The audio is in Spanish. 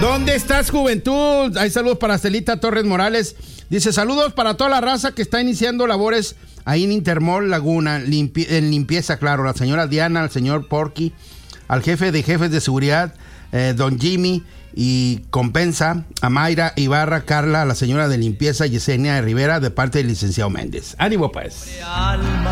¿Dónde estás, juventud? Hay saludos para Celita Torres Morales. Dice, saludos para toda la raza que está iniciando labores ahí en Intermol Laguna, en limpieza, claro. La señora Diana, al señor Porky, al jefe de jefes de seguridad, don Jimmy, y compensa a Mayra Ibarra, Carla, a la señora de limpieza, Yesenia Rivera, de parte del licenciado Méndez. Ánimo, pues.